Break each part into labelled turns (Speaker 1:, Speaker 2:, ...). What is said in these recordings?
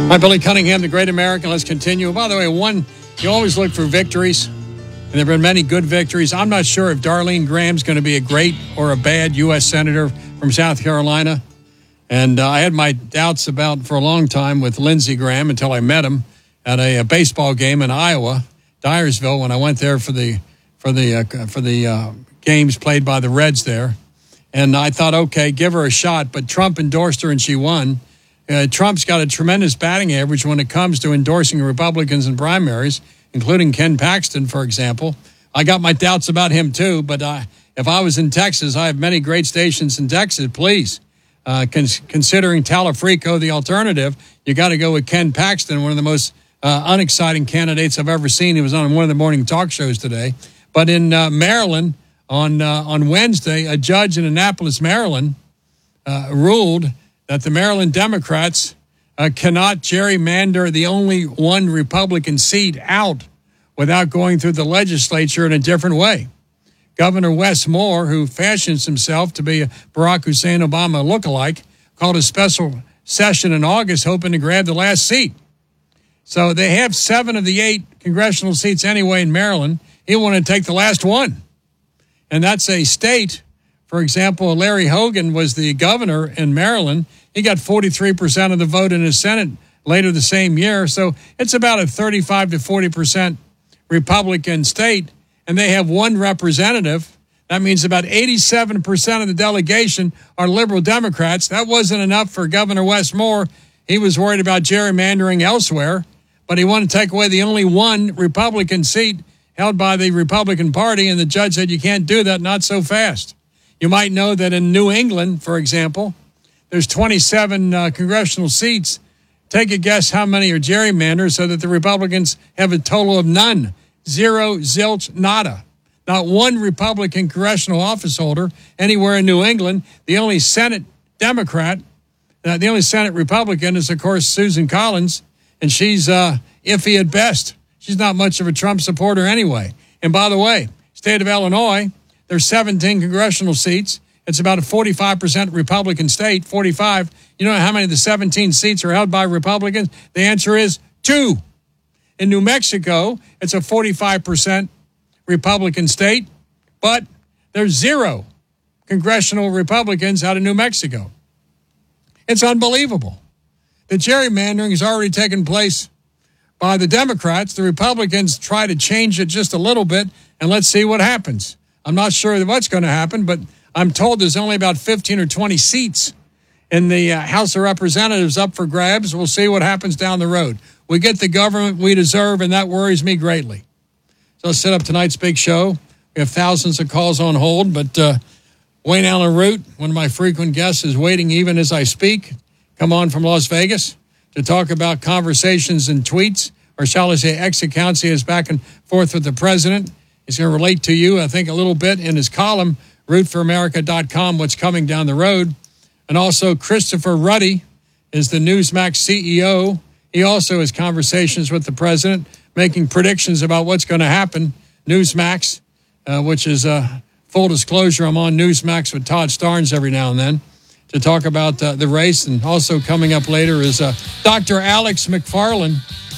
Speaker 1: Hi, Billy Cunningham, the Great American. Let's continue. By the way, you always look for victories, and there have been many good victories. I'm not sure if Darlene Graham's going to be a great or a bad U.S. Senator from South Carolina. And I had my doubts about for a long time with Lindsey Graham until I met him at a baseball game in Iowa, Dyersville, when I went there for the games played by the Reds there. And I thought, okay, give her a shot. But Trump endorsed her and she won. Trump's got a tremendous batting average when it comes to endorsing Republicans in primaries, including Ken Paxton, for example. I got my doubts about him, too. But if I was in Texas, I have many great stations in Texas. Please, considering Talafrico the alternative, you got to go with Ken Paxton, one of the most unexciting candidates I've ever seen. He was on one of the morning talk shows today. But in Maryland, on Wednesday, a judge in Annapolis, Maryland, ruled that the Maryland Democrats cannot gerrymander the only one Republican seat out without going through the legislature in a different way. Governor Wes Moore, who fashions himself to be a Barack Hussein Obama lookalike, called a special session in August hoping to grab the last seat. So they have 7 of the 8 congressional seats anyway in Maryland. He wanted to take the last one. And that's a state. For example, Larry Hogan was the governor in Maryland. He got 43% of the vote in his Senate later the same year. So it's about a 35 to 40% Republican state. And they have one representative. That means about 87% of the delegation are liberal Democrats. That wasn't enough for Governor Wes Moore. He was worried about gerrymandering elsewhere, but he wanted to take away the only one Republican seat held by the Republican Party, and the judge said you can't do that, not so fast. You might know that in New England, for example, there's 27 congressional seats. Take a guess how many are gerrymandered so that the Republicans have a total of none. 0, zilch, nada. Not one Republican congressional office holder anywhere in New England. The only Senate Democrat, the only Senate Republican is, of course, Susan Collins, and she's iffy at best. She's not much of a Trump supporter anyway. And by the way, state of Illinois, there's 17 congressional seats. It's about a 45% Republican state, 45. You know how many of the 17 seats are held by Republicans? The answer is 2. In New Mexico, it's a 45% Republican state, but there's 0 congressional Republicans out of New Mexico. It's unbelievable. The gerrymandering has already taken place by the Democrats. The Republicans try to change it just a little bit, and let's see what happens. I'm not sure what's going to happen, but I'm told there's only about 15 or 20 seats in the House of Representatives up for grabs. We'll see what happens down the road. We get the government we deserve, and that worries me greatly. So let's set up tonight's big show. We have thousands of calls on hold, but Wayne Allen Root, one of my frequent guests, is waiting even as I speak. Come on from Las Vegas to talk about conversations and tweets, or shall I say X accounts he has back and forth with the president. He's going to relate to you, I think, a little bit in his column, rootforamerica.com, what's coming down the road. And also Christopher Ruddy is the Newsmax CEO. He also has conversations with the president, making predictions about what's going to happen. Newsmax, which is full disclosure, I'm on Newsmax with Todd Starnes every now and then to talk about the race. And also coming up later is Dr. Alex McFarland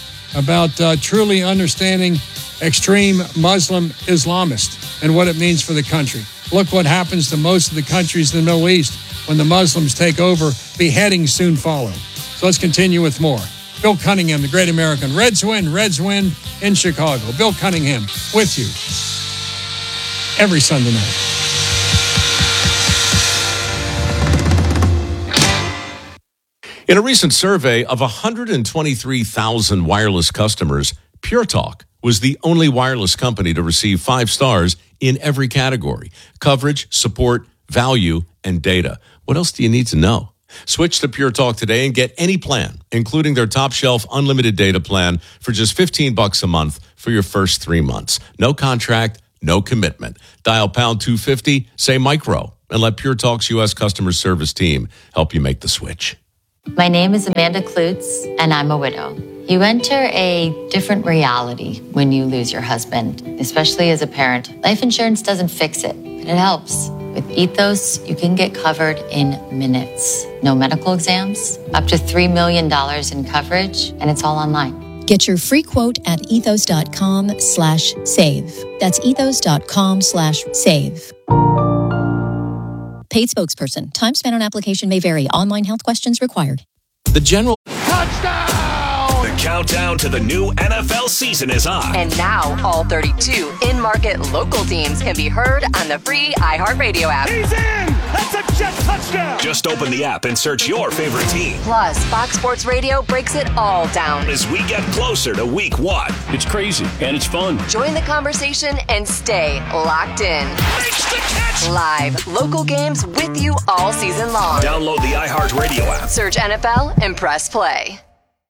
Speaker 1: about truly understanding extreme Muslim Islamist and what it means for the country. Look what happens to most of the countries in the Middle East when the Muslims take over. Beheadings soon follow. So let's continue with more. Bill Cunningham, the Great American. Reds win in Chicago. Bill Cunningham with you every Sunday night.
Speaker 2: In a recent survey of 123,000 wireless customers, Pure Talk was the only wireless company to receive 5 stars in every category: coverage, support, value, and data. What else do you need to know? Switch to Pure Talk today and get any plan, including their top shelf unlimited data plan for just $15 a month for your first 3 months. No contract, no commitment. Dial pound 250, say micro, and let Pure Talk's U.S. customer service team help you make the switch.
Speaker 3: My name is Amanda Klutz, and I'm a widow. You enter a different reality when you lose your husband, especially as a parent. Life insurance doesn't fix it, but it helps. With Ethos, you can get covered in minutes. No medical exams, up to $3 million in coverage, and it's all online.
Speaker 4: Get your free quote at ethos.com/save. That's ethos.com/save. Paid spokesperson. Time spent on application may vary. Online health questions required.
Speaker 2: The general...
Speaker 5: The countdown to the new NFL season is on.
Speaker 6: And now, all 32 in-market local teams can be heard on the free iHeartRadio app.
Speaker 5: He's in! That's a jet touchdown! Just open the app and search your favorite team.
Speaker 6: Plus, Fox Sports Radio breaks it all down
Speaker 5: As we get closer to week 1.
Speaker 7: It's crazy, and it's fun.
Speaker 6: Join the conversation and stay locked in.
Speaker 5: Makes the catch!
Speaker 6: Live, local games with you all season long.
Speaker 5: Download the iHeartRadio app.
Speaker 6: Search NFL and press play.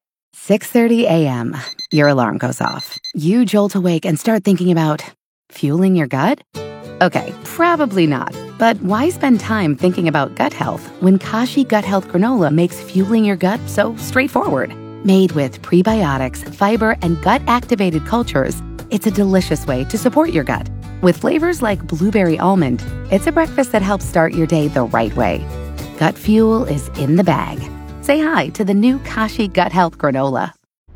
Speaker 8: 6:30 a.m. Your alarm goes off. You jolt awake and start thinking about fueling your gut? Okay, probably not. But why spend time thinking about gut health when Kashi Gut Health Granola makes fueling your gut so straightforward? Made with prebiotics, fiber, and gut-activated cultures, it's a delicious way to support your gut. With flavors like blueberry almond, it's a breakfast that helps start your day the right way. Gut fuel is in the bag. Say hi to the new Kashi Gut Health Granola.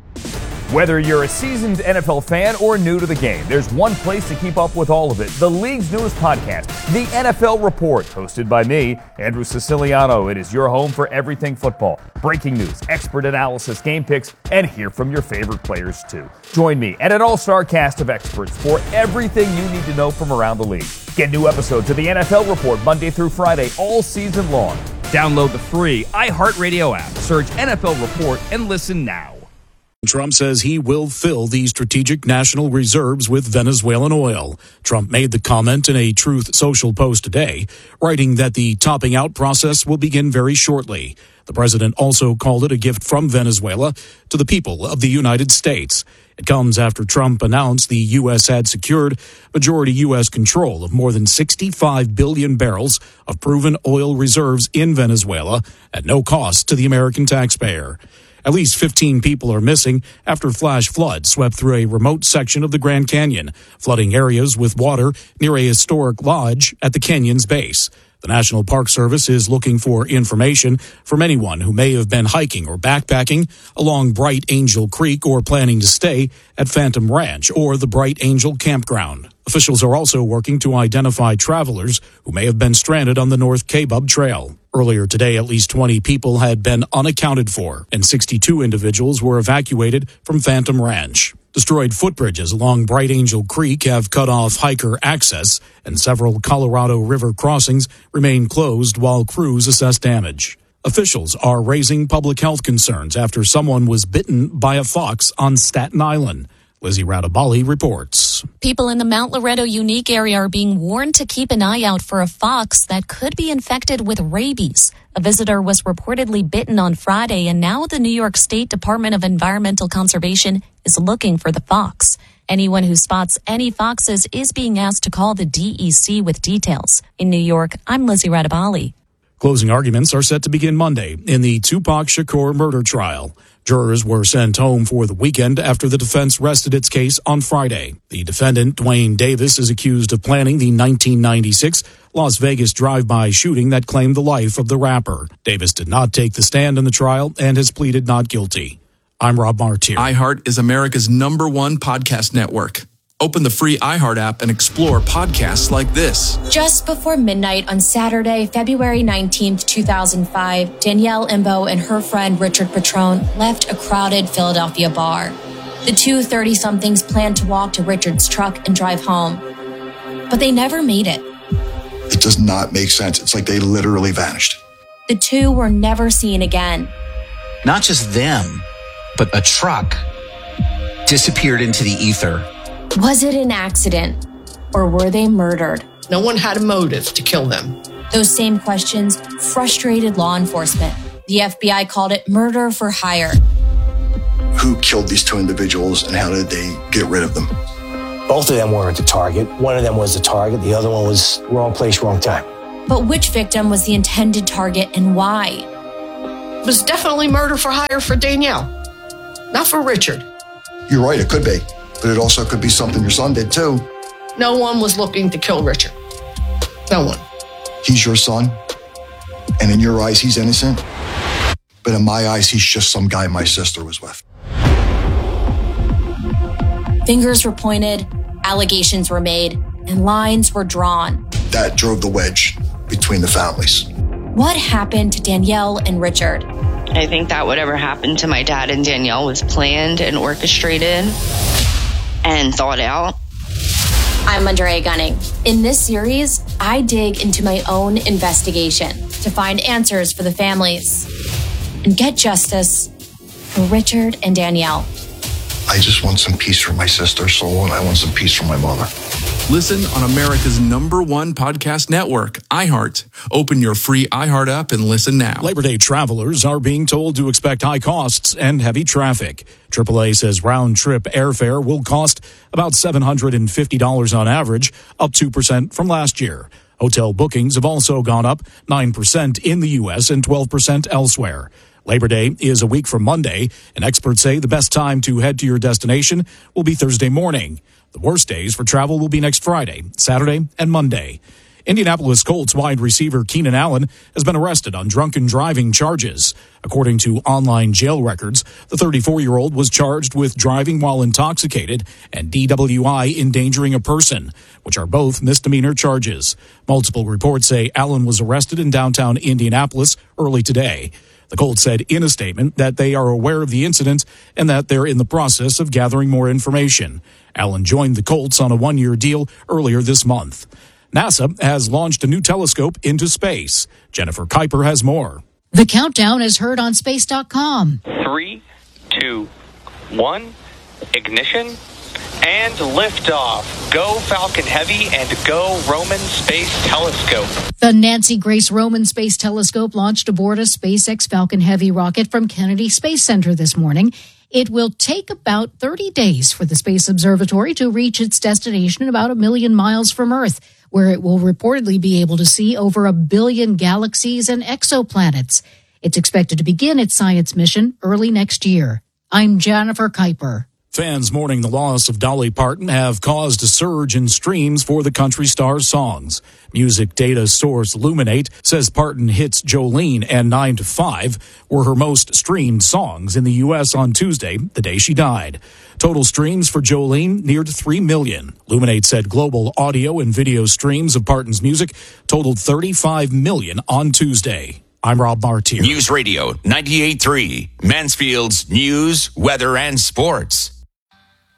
Speaker 9: Whether you're a seasoned NFL fan or new to the game, there's one place to keep up with all of it. The league's newest podcast, The NFL Report, hosted by me, Andrew Siciliano. It is your home for everything football. Breaking news, expert analysis, game picks, and hear from your favorite players too. Join me and an all-star cast of experts for everything you need to know from around the league. Get new episodes of The NFL Report Monday through Friday all season long. Download the free iHeartRadio app. Search NFL Report and listen now.
Speaker 10: Trump says he will fill the strategic national reserves with Venezuelan oil. Trump made the comment in a Truth Social post today, writing that the topping out process will begin very shortly. The president also called it a gift from Venezuela to the people of the United States. It comes after Trump announced the U.S. had secured majority U.S. control of more than 65 billion barrels of proven oil reserves in Venezuela at no cost to the American taxpayer. At least 15 people are missing after flash floods swept through a remote section of the Grand Canyon, flooding areas with water near a historic lodge at the canyon's base. The National Park Service is looking for information from anyone who may have been hiking or backpacking along Bright Angel Creek or planning to stay at Phantom Ranch or the Bright Angel Campground. Officials are also working to identify travelers who may have been stranded on the North Kaibab Trail. Earlier today, at least 20 people had been unaccounted for, and 62 individuals were evacuated from Phantom Ranch. Destroyed footbridges along Bright Angel Creek have cut off hiker access, and several Colorado River crossings remain closed while crews assess damage. Officials are raising public health concerns after someone was bitten by a fox on Staten Island. Lizzie Radabali reports.
Speaker 11: People in the Mount Loretto Unique area are being warned to keep an eye out for a fox that could be infected with rabies. A visitor was reportedly bitten on Friday, and now the New York State Department of Environmental Conservation is looking for the fox. Anyone who spots any foxes is being asked to call the DEC with details. In New York, I'm Lizzie Radabali.
Speaker 10: Closing arguments are set to begin Monday in the Tupac Shakur murder trial. Jurors were sent home for the weekend after the defense rested its case on Friday. The defendant, Dwayne Davis, is accused of planning the 1996 Las Vegas drive-by shooting that claimed the life of the rapper. Davis did not take the stand in the trial and has pleaded not guilty. I'm Rob Martier.
Speaker 12: iHeart is America's #1 podcast network. Open the free iHeart app and explore podcasts like this.
Speaker 13: Just before midnight on Saturday, February 19th, 2005, Danielle Imbo and her friend Richard Petrone left a crowded Philadelphia bar. The two 30-somethings planned to walk to Richard's truck and drive home, but they never made it.
Speaker 14: It does not make sense. It's like they literally vanished.
Speaker 13: The two were never seen again.
Speaker 15: Not just them, but a truck disappeared into the ether.
Speaker 13: Was it an accident, or were they murdered?
Speaker 16: No one had a motive to kill them.
Speaker 13: Those same questions frustrated law enforcement. The FBI called it murder for hire.
Speaker 14: Who killed these two individuals and how did they get rid of them?
Speaker 17: Both of them weren't the target. One of them was the target. The other one was wrong place, wrong time.
Speaker 13: But which victim was the intended target and why?
Speaker 16: It was definitely murder for hire for Danielle, not for Richard.
Speaker 14: You're right, it could be. But it also could be something your son did too.
Speaker 16: No one was looking to kill Richard. No one.
Speaker 14: he's your son, and in your eyes, he's innocent. But in my eyes, he's just some guy my sister was with.
Speaker 13: Fingers were pointed, allegations were made, and lines were drawn.
Speaker 14: That drove the wedge between the families.
Speaker 13: What happened to Danielle and Richard?
Speaker 7: I think that whatever happened to my dad and Danielle was planned and orchestrated and thought out.
Speaker 13: I'm Andrea Gunning. In this series, I dig into my own investigation to find answers for the families and get justice for Richard and Danielle.
Speaker 14: I just want some peace for my sister's soul, and I want some peace for my mother.
Speaker 12: Listen on America's #1 podcast network, iHeart. Open your free iHeart app and listen now.
Speaker 10: Labor Day travelers are being told to expect high costs and heavy traffic. AAA says round-trip airfare will cost about $750 on average, up 2% from last year. Hotel bookings have also gone up 9% in the U.S. and 12% elsewhere. Labor Day is a week from Monday, and experts say the best time to head to your destination will be Thursday morning. The worst days for travel will be next Friday, Saturday, and Monday. Indianapolis Colts wide receiver Keenan Allen has been arrested on drunken driving charges. According to online jail records, the 34-year-old was charged with driving while intoxicated and DWI endangering a person, which are both misdemeanor charges. Multiple reports say Allen was arrested in downtown Indianapolis early today. The Colts said in a statement that they are aware of the incident and that they're in the process of gathering more information. Allen joined the Colts on a one-year deal earlier this month. NASA has launched a new telescope into space. Jennifer Kuiper has more.
Speaker 18: The countdown is heard on space.com.
Speaker 19: 3, 2, 1, ignition, and liftoff. Go Falcon Heavy and go Roman Space Telescope.
Speaker 18: The Nancy Grace Roman Space Telescope launched aboard a SpaceX Falcon Heavy rocket from Kennedy Space Center this morning. It will take about 30 days for the Space Observatory to reach its destination about 1 million miles from Earth, where it will reportedly be able to see over 1 billion galaxies and exoplanets. It's expected to begin its science mission early next year. I'm Jennifer Kuiper.
Speaker 10: Fans mourning the loss of Dolly Parton have caused a surge in streams for the country star's songs. Music data source Luminate says Parton hits Jolene and 9 to 5 were her most streamed songs in the U.S. on Tuesday, the day she died. Total streams for Jolene neared 3 million. Luminate said global audio and video streams of Parton's music totaled 35 million on Tuesday. I'm Rob Martier.
Speaker 5: News Radio 98.3, Mansfield's news, weather, and sports.